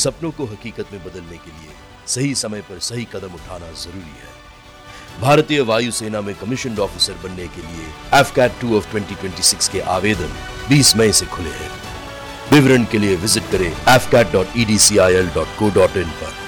सपनों को हकीकत में बदलने के लिए सही समय पर सही कदम उठाना जरूरी है। भारतीय वायुसेना में कमीशन्ड ऑफिसर बनने के लिए AFCAT 2 of 2026 के आवेदन 20 मई से खुले हैं। विवरण के लिए विजिट करें afcat.edcil.co.in पर।